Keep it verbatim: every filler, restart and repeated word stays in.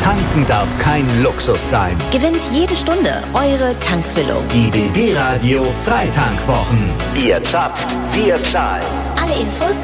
Tanken darf kein Luxus sein. Gewinnt jede Stunde eure Tankfüllung. Die B B Radio Freitankwwochen. Ihr zapft, wir zahlen. Alle Infos